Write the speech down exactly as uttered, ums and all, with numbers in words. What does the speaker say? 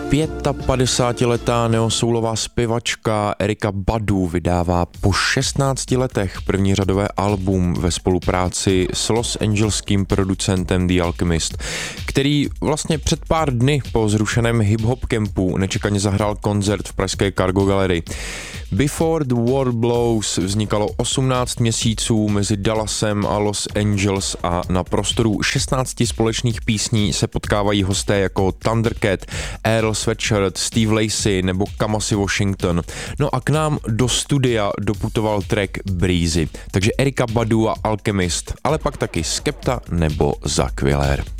pětapadesátiletá neosoulová zpěvačka Erykah Badu vydává po šestnácti letech první řadové album ve spolupráci s Los Angeleským producentem The Alchemist, který vlastně před pár dny po zrušeném hip-hop campu nečekaně zahrál koncert v pražské Cargo Gallery. Before the War Blows vznikalo osmnáct měsíců mezi Dallasem a Los Angeles a na prostoru šestnácti společných písní se potkávají hosté jako Thundercat, Earl Sweatshirt, Steve Lacy nebo Kamasi Washington. No a k nám do studia doputoval track Breezy. Takže Erykah Badu a Alchemist, ale pak taky Skepta nebo Zack Wheeler.